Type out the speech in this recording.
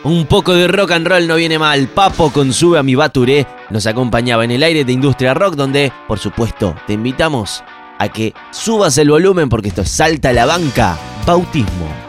Un poco de rock and roll no viene mal. Papo con Sube a mi Baturé nos acompañaba en el aire de Industria Rock, donde, por supuesto, te invitamos a que subas el volumen porque esto es Salta la Banca, Bautismo.